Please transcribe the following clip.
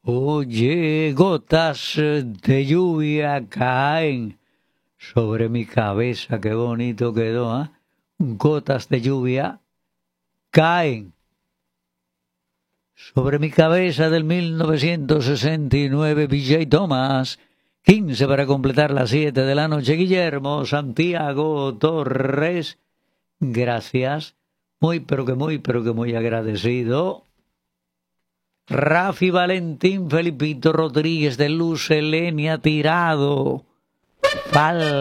Oye, gotas de lluvia caen sobre mi cabeza, qué bonito quedó, ¿eh? Gotas de lluvia caen sobre mi cabeza del 1969, BJ Thomas. 15 para completar las 7 de la noche. Guillermo Santiago Torres, gracias. Pero que muy agradecido. Rafi Valentín, Felipito Rodríguez de Luz, Elenia Tirado.